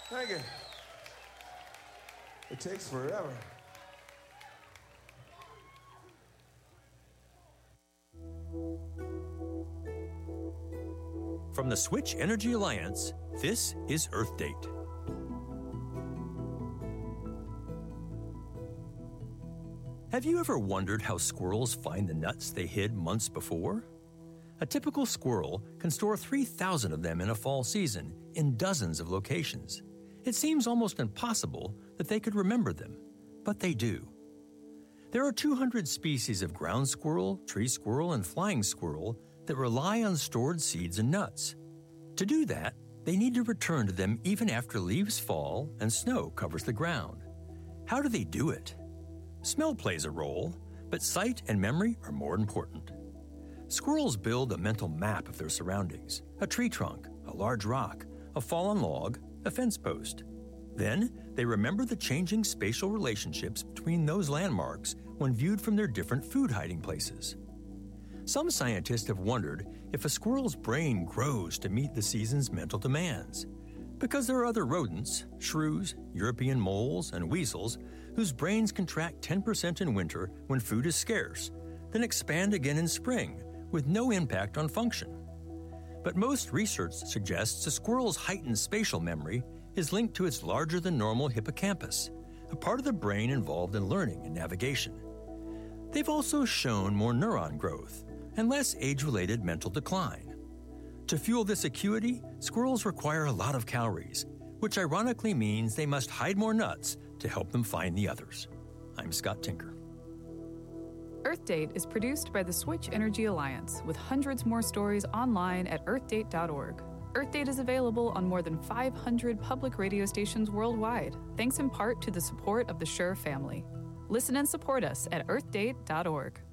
Thank you. It takes forever. From the Switch Energy Alliance, this is Earth Date. Have you ever wondered how squirrels find the nuts they hid months before? A typical squirrel can store 3,000 of them in a fall season in dozens of locations. It seems almost impossible that they could remember them, but they do. There are 200 species of ground squirrel, tree squirrel, and flying squirrel that rely on stored seeds and nuts. To do that, they need to return to them even after leaves fall and snow covers the ground. How do they do it? Smell plays a role, but sight and memory are more important. Squirrels build a mental map of their surroundings: a tree trunk, a large rock, a fallen log, a fence post. Then, they remember the changing spatial relationships between those landmarks when viewed from their different food hiding places. Some scientists have wondered if a squirrel's brain grows to meet the season's mental demands, because there are other rodents, shrews, European moles, and weasels, whose brains contract 10% in winter when food is scarce, then expand again in spring, with no impact on function. But most research suggests a squirrel's heightened spatial memory is linked to its larger-than-normal hippocampus, a part of the brain involved in learning and navigation. They've also shown more neuron growth and less age-related mental decline. To fuel this acuity, squirrels require a lot of calories, which ironically means they must hide more nuts to help them find the others. I'm Scott Tinker. Earth Date is produced by the Switch Energy Alliance, with hundreds more stories online at earthdate.org. Earth Date is available on more than 500 public radio stations worldwide, thanks in part to the support of the Shure family. Listen and support us at earthdate.org.